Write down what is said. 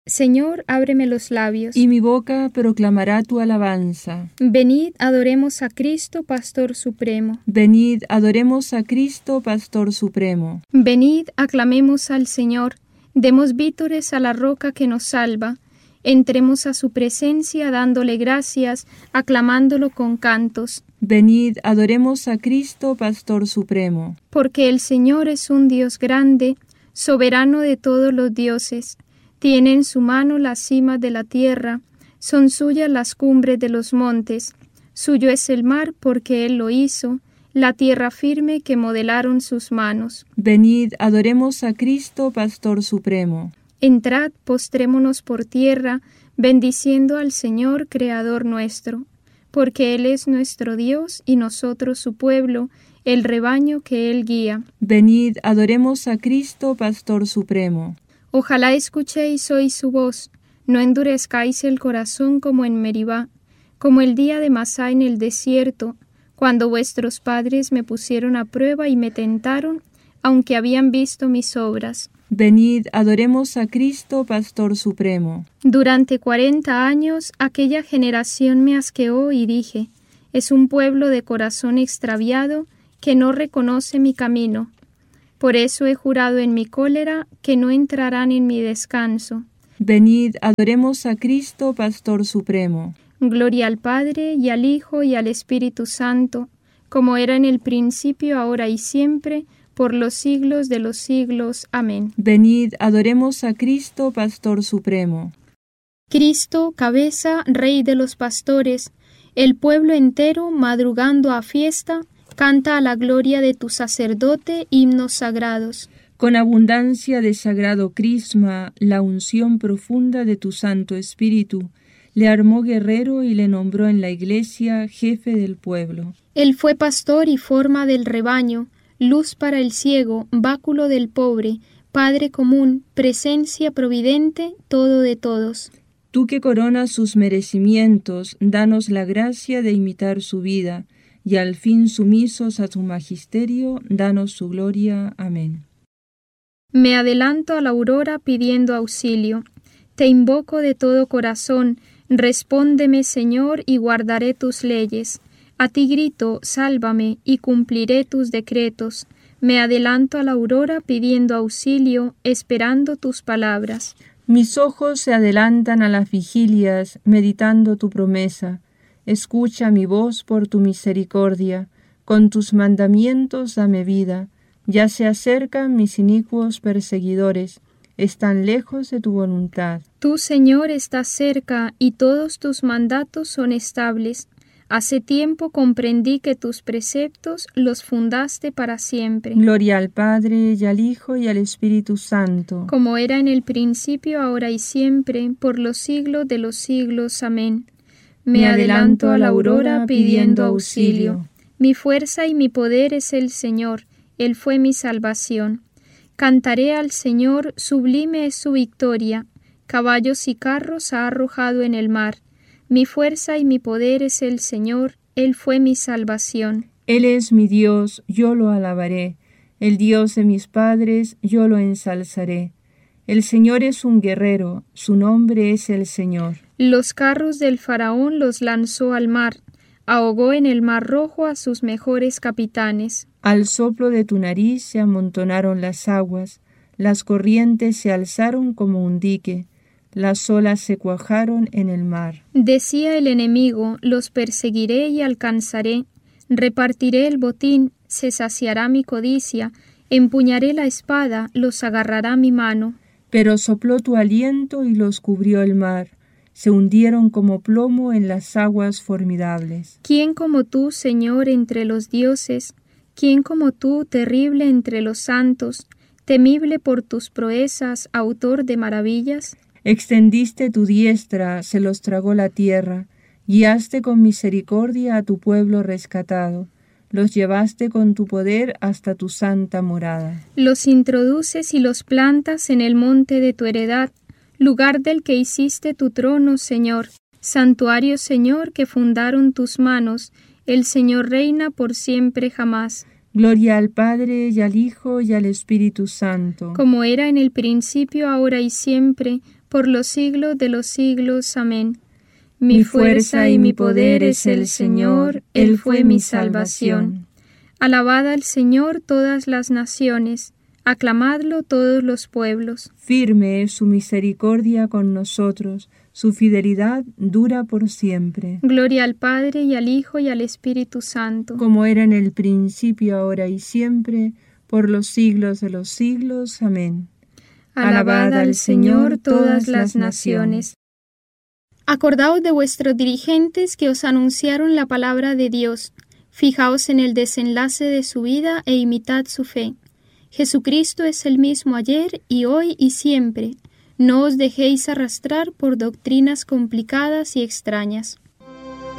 Señor, ábreme los labios, y mi boca proclamará tu alabanza. Venid, adoremos a Cristo, Pastor Supremo. Venid, adoremos a Cristo, Pastor Supremo. Venid, aclamemos al Señor, demos vítores a la roca que nos salva. Entremos a su presencia dándole gracias, aclamándolo con cantos. Venid, adoremos a Cristo, Pastor Supremo. Porque el Señor es un Dios grande, soberano de todos los dioses. Tiene en su mano las cimas de la tierra, son suyas las cumbres de los montes. Suyo es el mar porque Él lo hizo, la tierra firme que modelaron sus manos. Venid, adoremos a Cristo, Pastor Supremo. Entrad, postrémonos por tierra, bendiciendo al Señor, Creador nuestro, porque Él es nuestro Dios y nosotros su pueblo, el rebaño que Él guía. Venid, adoremos a Cristo, Pastor Supremo. Ojalá escuchéis hoy su voz, no endurezcáis el corazón como en Meribá, como el día de Masá en el desierto, cuando vuestros padres me pusieron a prueba y me tentaron, aunque habían visto mis obras. Venid, adoremos a Cristo, Pastor Supremo. Durante 40 años aquella generación me asqueó y dije, es un pueblo de corazón extraviado que no reconoce mi camino. Por eso he jurado en mi cólera que no entrarán en mi descanso. Venid, adoremos a Cristo, Pastor Supremo. Gloria al Padre, y al Hijo, y al Espíritu Santo, como era en el principio, ahora y siempre, por los siglos de los siglos. Amén. Venid, adoremos a Cristo, Pastor Supremo. Cristo, cabeza, Rey de los pastores, el pueblo entero, madrugando a fiesta, canta a la gloria de tu sacerdote himnos sagrados. Con abundancia de sagrado crisma, la unción profunda de tu Santo Espíritu, le armó guerrero y le nombró en la Iglesia jefe del pueblo. Él fue pastor y forma del rebaño, luz para el ciego, báculo del pobre, Padre común, presencia providente, todo de todos. Tú que coronas sus merecimientos, danos la gracia de imitar su vida, y al fin sumisos a tu magisterio, danos su gloria. Amén. Me adelanto a la aurora pidiendo auxilio. Te invoco de todo corazón, respóndeme, Señor, y guardaré tus leyes. A ti grito, sálvame, y cumpliré tus decretos. Me adelanto a la aurora pidiendo auxilio, esperando tus palabras. Mis ojos se adelantan a las vigilias, meditando tu promesa. Escucha mi voz por tu misericordia, con tus mandamientos dame vida. Ya se acercan mis inicuos perseguidores, están lejos de tu voluntad. Tú, Señor, estás cerca, y todos tus mandatos son estables. Hace tiempo comprendí que tus preceptos los fundaste para siempre. Gloria al Padre, y al Hijo, y al Espíritu Santo. Como era en el principio, ahora y siempre, por los siglos de los siglos. Amén. Me adelanto a la aurora pidiendo auxilio. Mi fuerza y mi poder es el Señor, Él fue mi salvación. Cantaré al Señor, sublime es su victoria. Caballos y carros ha arrojado en el mar. Mi fuerza y mi poder es el Señor, Él fue mi salvación. Él es mi Dios, yo lo alabaré. El Dios de mis padres, yo lo ensalzaré. El Señor es un guerrero, su nombre es el Señor. Los carros del faraón los lanzó al mar, ahogó en el mar rojo a sus mejores capitanes. Al soplo de tu nariz se amontonaron las aguas, las corrientes se alzaron como un dique, las olas se cuajaron en el mar. Decía el enemigo, los perseguiré y alcanzaré, repartiré el botín, se saciará mi codicia, empuñaré la espada, los agarrará mi mano. Pero sopló tu aliento y los cubrió el mar. Se hundieron como plomo en las aguas formidables. ¿Quién como tú, Señor, entre los dioses? ¿Quién como tú, terrible entre los santos, temible por tus proezas, autor de maravillas? Extendiste tu diestra, se los tragó la tierra, guiaste con misericordia a tu pueblo rescatado. Los llevaste con tu poder hasta tu santa morada. Los introduces y los plantas en el monte de tu heredad, lugar del que hiciste tu trono, Señor. Santuario, Señor, que fundaron tus manos. El Señor reina por siempre jamás. Gloria al Padre, y al Hijo, y al Espíritu Santo. Como era en el principio, ahora y siempre, por los siglos de los siglos. Amén. Mi fuerza y mi poder es el Señor, Él fue mi salvación. Alabad al Señor todas las naciones, aclamadlo todos los pueblos. Firme es su misericordia con nosotros, su fidelidad dura por siempre. Gloria al Padre, y al Hijo, y al Espíritu Santo. Como era en el principio, ahora y siempre, por los siglos de los siglos. Amén. Alabad al Señor todas las naciones. Acordaos de vuestros dirigentes que os anunciaron la palabra de Dios. Fijaos en el desenlace de su vida e imitad su fe. Jesucristo es el mismo ayer y hoy y siempre. No os dejéis arrastrar por doctrinas complicadas y extrañas.